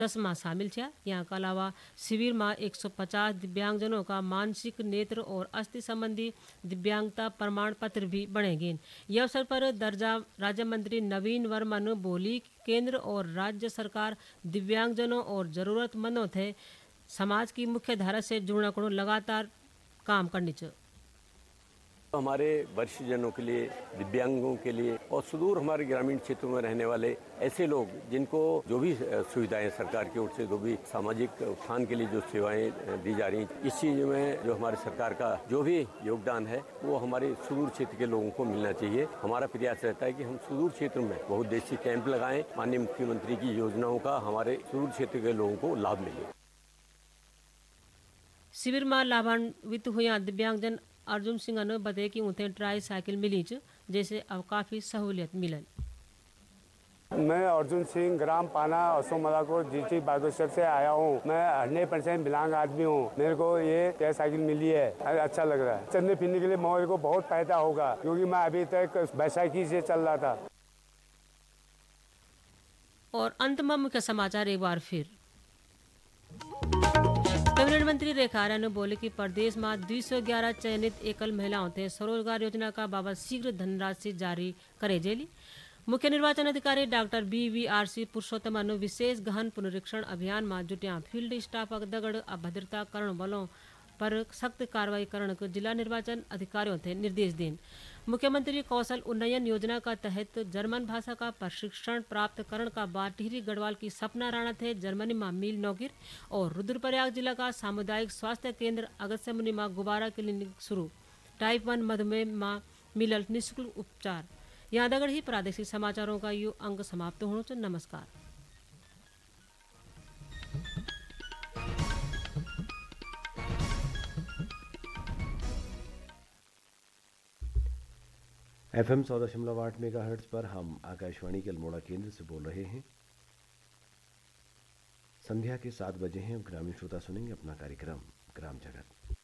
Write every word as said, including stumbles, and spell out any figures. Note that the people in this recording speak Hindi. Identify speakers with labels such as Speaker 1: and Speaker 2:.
Speaker 1: दस माह शामिल छा। यहाँ के अलावा शिविर में एक सौ पचास दिव्यांगजनों का मानसिक, नेत्र और अस्थि संबंधी दिव्यांगता प्रमाण पत्र भी बनेंगे। यह अवसर पर दर्जा राज्य मंत्री नवीन वर्मा ने बोली कि केंद्र और राज्य सरकार दिव्यांगजनों और जरूरतमंदों थे समाज की मुख्य धारा से जुड़ने को लगातार काम करनी चाहिए।
Speaker 2: हमारे वरिष्ठ जनों के लिए, दिव्यांगों के लिए और सुदूर हमारे ग्रामीण क्षेत्रों में रहने वाले ऐसे लोग जिनको जो भी सुविधाएं सरकार की ओर से, जो भी सामाजिक उत्थान के लिए जो सेवाएं दी जा रही हैं, इस चीज में जो हमारे सरकार का जो भी योगदान है वो हमारे सुदूर क्षेत्र के लोगों को मिलना चाहिए। हमारा प्रयास रहता है कि हम सुदूर क्षेत्र में बहुउद्देशीय कैंप लगाएं, माननीय मुख्यमंत्री की योजनाओं का हमारे सुदूर क्षेत्र के लोगों को लाभ मिले।
Speaker 1: शिविर में लाभान्वित हुआ दिव्यांगजन अर्जुन सिंह ने बताया कि उन्हें ट्राई साइकिल मिली जैसे अब काफी सहूलियत मिलन।
Speaker 3: मैं अर्जुन सिंह ग्राम पाना असोमलाकोट डिस्ट्रिक्ट बागेश्वर से आया हूँ। मैं हंड्रेड परसेंट विकलांग आदमी हूँ। मेरे को ये ट्राई साइकिल मिली है, अच्छा लग रहा है। चलने फिरने के लिए मेरे को बहुत फायदा होगा क्योंकि मैं अभी तक बैसाखी से चल रहा था।
Speaker 1: और अंत में मुख्य समाचार एक बार फिर। कैबिनेट मंत्री रेखा आर्या ने बोले कि प्रदेश में दो सौ ग्यारह चयनित एकल महिलाओं थे स्वरोजगार योजना का बाबत शीघ्र धनराशि जारी करे जेली। मुख्य निर्वाचन अधिकारी doctor B we R C पुरुषोत्तम ने विशेष गहन पुनरीक्षण अभियान में जुटिया फील्ड स्टाफ दगड़ अभद्रता करण वालों पर सख्त कार्रवाई करने को जिला निर्वाचन अधिकारियों थे निर्देश दें। मुख्यमंत्री कौशल उन्नयन योजना का तहत जर्मन भाषा का प्रशिक्षण प्राप्त करण का बाद टिहरी गढ़वाल की सपना राणा थे जर्मनी में मील नौगिर। और रुद्रप्रयाग जिला का सामुदायिक स्वास्थ्य केंद्र अगस्त्य मुनि में गुब्बारा क्लिनिक शुरू। टाइप वन मधुमेह में मिलल निःशुल्क उपचार। यहाँ दगड़ ही प्रादेशिक समाचारों का यो अंक समाप्त होने से नमस्कार।
Speaker 4: एफ एम सौ दशमलव आठ मेगा हर्ट्ज पर हम आकाशवाणी के अल्मोड़ा केंद्र से बोल रहे हैं। संध्या के सात बजे हैं। ग्रामीण श्रोता सुनेंगे अपना कार्यक्रम ग्राम जगत।